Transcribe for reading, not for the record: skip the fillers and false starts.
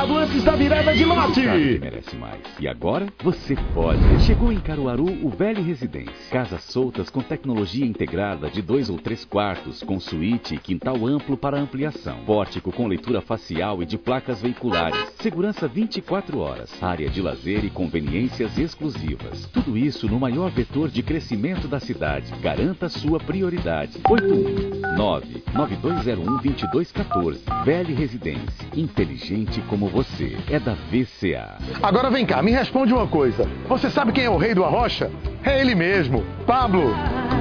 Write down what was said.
financiado antes da virada de lote. Sabe que merece mais. E agora você pode. Chegou em Caruaru o Velho Residência. Casas soltas com tecnologia integrada de 2 ou 3 quartos, com suíte e quintal amplo para ampliação. Pórtico com leitura facial e de placas veiculares. Segurança 24 horas. Área de lazer e conveniências exclusivas. Tudo isso no maior vetor de crescimento da cidade. Garanta sua prioridade. 819-9201-2214. Velho Residência. Inteligente como você. É da VCA. Agora vem cá, me responde uma coisa. Você sabe quem é o rei do Arrocha? É ele mesmo, Pablo.